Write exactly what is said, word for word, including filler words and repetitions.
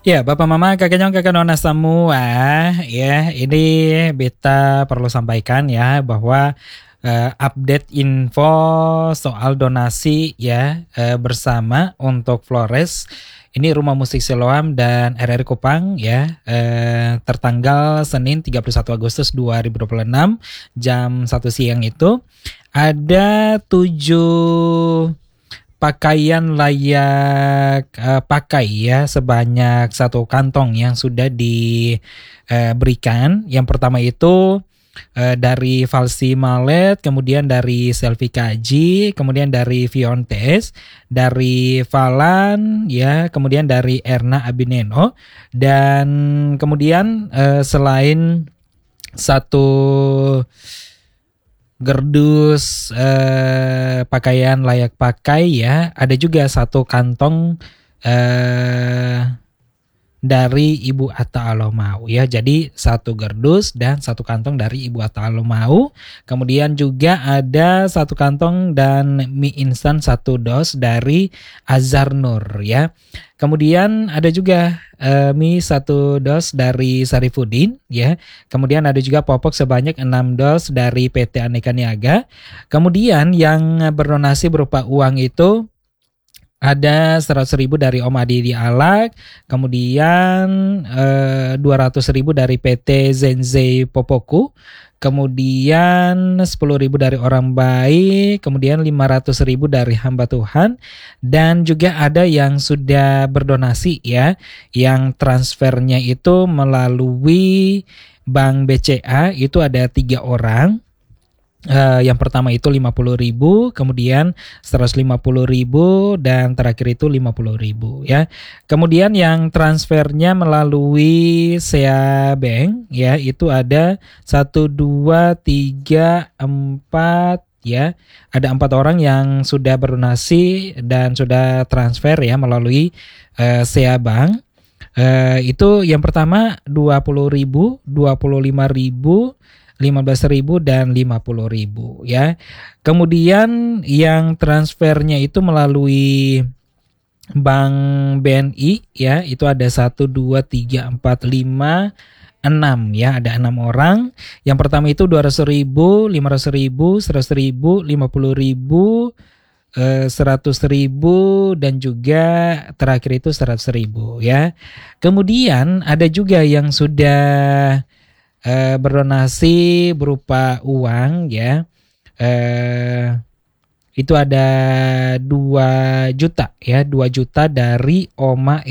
Ya, Bapak Mama, Kakak Nyong, Kakak Nona semua, ya, ini beta perlu sampaikan ya bahwa eh, update info soal donasi ya eh, bersama untuk Flores. Ini Rumah Musik Siloam dan R R Kupang ya, eh, tertanggal Senin tiga puluh satu Agustus dua ribu dua puluh enam jam satu siang itu ada tujuh pakaian layak eh, pakai ya sebanyak satu kantong yang sudah diberikan. Yang pertama itu eh, dari Falsi Malet, kemudian dari Selvi Kaji, kemudian dari Fiontes, dari Falan ya, kemudian dari Erna Abineno, dan kemudian eh, selain satu gerdus eh, pakaian layak pakai ya, ada juga satu kantong eh, dari Ibu Atta Alomau ya. Jadi satu gerdus dan satu kantong dari Ibu Atta Alomau. Kemudian juga ada satu kantong dan mie instan satu dos dari Azhar Nur ya. Kemudian ada juga eh, mie satu dos dari Sarifudin ya. Kemudian ada juga popok sebanyak enam dos dari P T Aneka Niaga. Kemudian yang berdonasi berupa uang itu ada seratus ribu dari Om Adi di Alak, kemudian eh, dua ratus ribu dari P T Zenzei Popoku, kemudian sepuluh ribu dari Orang Baik, kemudian lima ratus ribu dari Hamba Tuhan, dan juga ada yang sudah berdonasi ya, yang transfernya itu melalui Bank B C A, itu ada tiga orang. Uh, yang pertama itu lima puluh ribu, kemudian seratus lima puluh ribu, dan terakhir itu lima puluh ribu ya. Kemudian yang transfernya melalui Sea Bank ya, itu ada satu, dua, tiga, empat ya. Ada empat orang yang sudah berdonasi dan sudah transfer ya melalui uh, Sea Bank. Uh, itu yang pertama dua puluh ribu, dua puluh lima ribu, lima belas ribu, dan lima puluh ribu ya. Kemudian yang transfernya itu melalui Bank B N I ya, itu ada satu, dua, tiga, empat, lima, enam ya, ada enam orang. Yang pertama itu dua ratus ribu, lima ratus ribu, seratus ribu, lima puluh ribu, seratus ribu, dan juga terakhir itu seratus ribu ya. Kemudian ada juga yang sudah Eh, berdonasi berupa uang ya, eh, itu ada dua juta ya, dua juta dari Oma